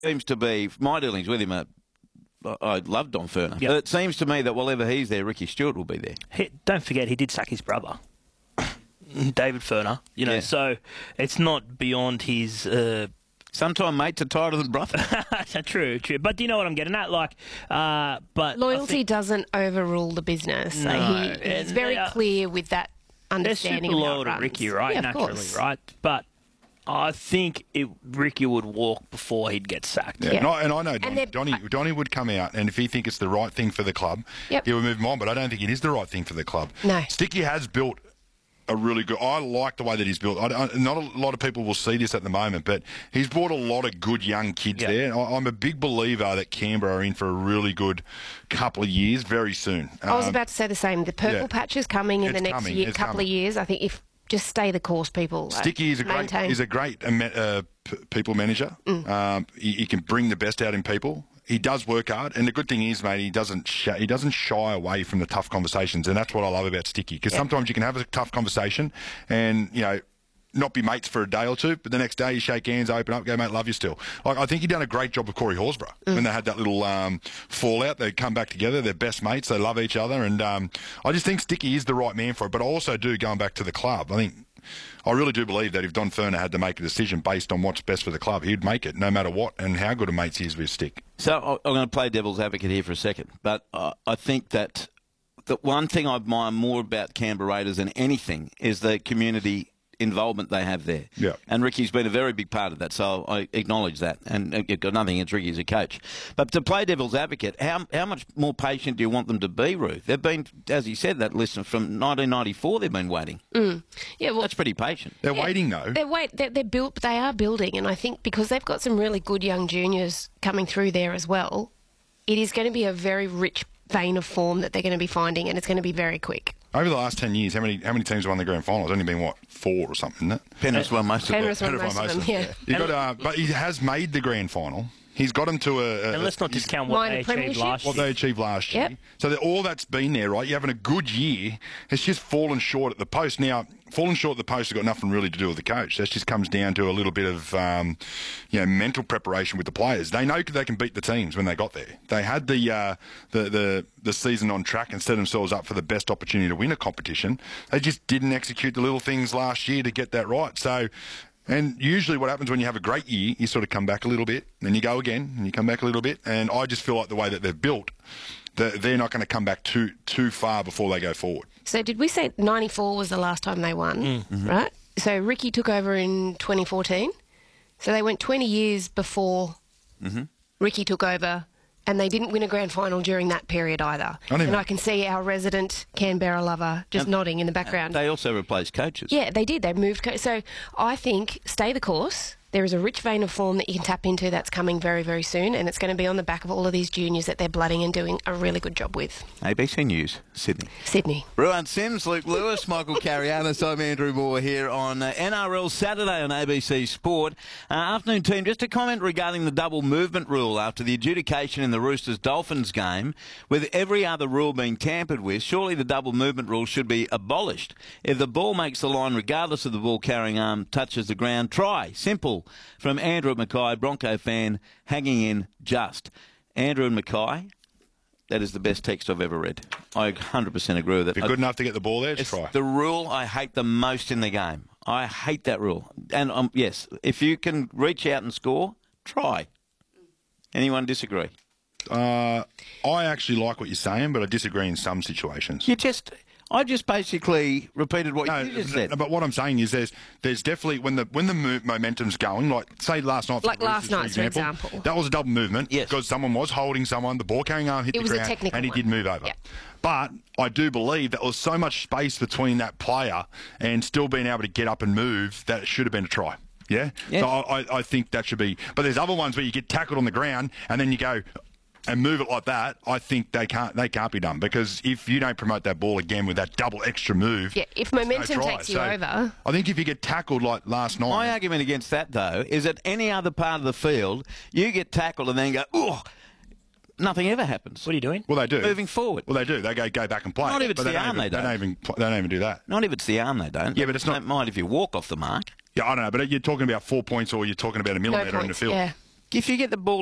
seems to be, my dealings with him I love Don Furner. Yep. But it seems to me that whenever he's there, Ricky Stewart will be there. Don't forget, he did sack his brother, David Furner. So it's not beyond his... Sometimes mates are tighter than brother. True. But do you know what I'm getting at? But loyalty doesn't overrule the business. No, He's very clear with that understanding. They're super loyal to Ricky, right? Yeah, naturally, right? But I think Ricky would walk before he'd get sacked. Yeah. And I know Donnie would come out, and if he thinks it's the right thing for the club, he would move him on. But I don't think it is the right thing for the club. No. Sticky has built a really good... I like the way that he's built. Not a lot of people will see this at the moment, but he's brought a lot of good young kids there. I'm a big believer that Canberra are in for a really good couple of years very soon. I was about to say the same. The purple patch is coming in the next couple of years. I think if just stay the course, people. Sticky is a great people manager. He can bring the best out in people. He does work hard, and the good thing is, mate, he doesn't shy away from the tough conversations, and that's what I love about Sticky. Because sometimes you can have a tough conversation, and not be mates for a day or two, but the next day you shake hands, open up, go, mate, love you still. I think he done a great job with Corey Horsburgh when they had that little fallout. They come back together, they're best mates, they love each other, and I just think Sticky is the right man for it. But I also do, going back to the club, I really do believe that if Don Furner had to make a decision based on what's best for the club, he'd make it no matter what and how good a mates he is with Stick. So I'm going to play devil's advocate here for a second, but I think that the one thing I admire more about Canberra Raiders than anything is the community involvement they have there. Yeah. And Ricky's been a very big part of that, so I acknowledge that. And you've got nothing against Ricky as a coach. But to play devil's advocate, how much more patient do you want them to be, Ruth? They've been, as he said, that listen from 1994 they've been waiting. Yeah, well, that's pretty patient. They're waiting, though. They are building, and I think because they've got some really good young juniors coming through there as well, it is going to be a very rich vein of form that they're going to be finding, and it's going to be very quick. Over the last 10 years, how many teams have won the grand final? It's only been, 4 or something, isn't it? Penrith won most of them. Penrith won most of them, yeah. But he has made the grand final. He's got them to and let's not discount what they achieved last year. What they achieved last year. Yep. So all that's been there, right? You're having a good year. It's just fallen short at the post. Now, falling short at the post has got nothing really to do with the coach. That just comes down to a little bit of mental preparation with the players. They know they can beat the teams when they got there. They had the season on track and set themselves up for the best opportunity to win a competition. They just didn't execute the little things last year to get that right. So... And usually what happens when you have a great year, you sort of come back a little bit, then you go again, and you come back a little bit. And I just feel like the way that they've built, they're not going to come back too far before they go forward. So did we say 94 was the last time they won, right? So Ricky took over in 2014. So they went 20 years before Ricky took over, and they didn't win a grand final during that period either. And I can see our resident Canberra lover just nodding in the background. They also replaced coaches. Yeah, they did. They moved. So I think stay the course. There is a rich vein of form that you can tap into that's coming very, very soon, and it's going to be on the back of all of these juniors that they're blooding and doing a really good job with. ABC News, Sydney. Ruan Sims, Luke Lewis, Michael Carianis. I'm Andrew Moore here on NRL Saturday on ABC Sport. Afternoon team, just a comment regarding the double movement rule after the adjudication in the Roosters-Dolphins game. With every other rule being tampered with, surely the double movement rule should be abolished. If the ball makes the line regardless of the ball carrying arm touches the ground, try. Simple. From Andrew at Mackay, Bronco fan, hanging in just. Andrew and Mackay, that is the best text I've ever read. I 100% agree with it. If you're good enough to get the ball there, it's try. The rule I hate the most in the game. I hate that rule. And yes, if you can reach out and score, try. Anyone disagree? I actually like what you're saying, but I disagree in some situations. I just basically repeated what you just said. But what I'm saying is there's definitely, when the momentum's going, like say last night, like last night, for example. That was a double movement because someone was holding someone, the ball carrying arm hit the ground, and he did move over. Yeah. But I do believe that there was so much space between that player and still being able to get up and move that it should have been a try. Yeah? So I think that should be. But there's other ones where you get tackled on the ground and then you go and move it like that. I think they can't be done, because if you don't promote that ball again with that double extra move, if momentum takes you over. I think if you get tackled like last night. My argument against that though is that any other part of the field, you get tackled and then go, oh, nothing ever happens. What are you doing? Well, they do. Moving forward. Well, they do. They go back and play. Not if it's the arm, they don't. They don't even do that. Not if it's the arm, they don't. Yeah, but it's not. Don't mind if you walk off the mark. Yeah, I don't know, but you're talking about 4 points or you're talking about a millimetre in the field. Yeah. if you get the ball